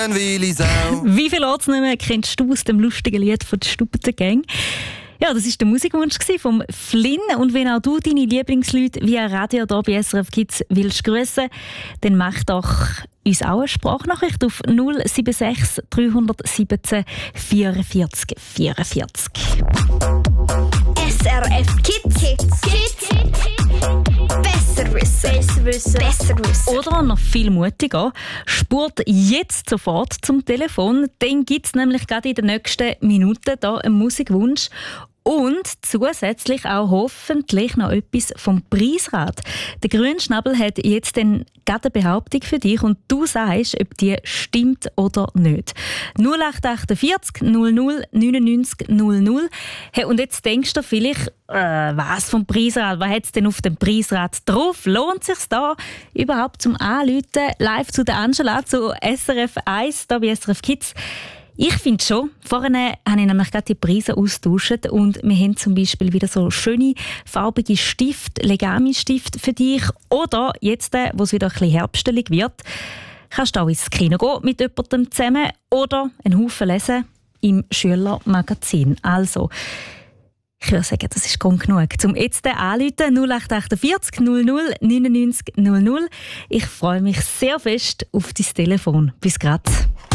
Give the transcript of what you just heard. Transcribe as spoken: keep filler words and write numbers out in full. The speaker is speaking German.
Wie viele Ortsnamen kennst du aus dem lustigen Lied von der Stubbengang? Ja, das war der Musikwunsch von Flynn. Und wenn auch du deine Lieblingsleute via Radio hier bei S R F Kids willst grüßen, dann mach doch uns auch eine Sprachnachricht auf null sieben sechs drei eins sieben vierundvierzig vierundvierzig. S R F Kids. Kids. Kids. Besser wissen. Besser wissen. Besser wissen. Oder noch viel mutiger, spurt jetzt sofort zum Telefon. Dann gibt es nämlich gerade in den nächsten Minuten da einen Musikwunsch. Und zusätzlich auch hoffentlich noch etwas vom Preisrat. Der Grünschnabel hat jetzt dann gerade eine Behauptung für dich und du sagst, ob die stimmt oder nicht. null acht vier acht null null neun neun null null. Hey, und jetzt denkst du vielleicht, äh, was vom Preisrat? Was hat es denn auf dem Preisrat drauf? Lohnt es sich da überhaupt zum Anrufen? Live zu der Angela, zu S R F eins, da bei S R F Kids. Ich finde schon. Vorhin habe ich nämlich gerade die Preise austauscht und wir haben zum Beispiel wieder so schöne, farbige Stift, Legami-Stift für dich. Oder jetzt, wo es wieder ein bisschen herbstelig wird, kannst du auch ins Kino gehen mit jemandem zusammen oder einen Haufen lesen im Schülermagazin. Also, ich würde sagen, das ist Grund genug. Zum jetzt anrufen null acht vier acht null null neun neun null null. Ich freue mich sehr fest auf dein Telefon. Bis grad.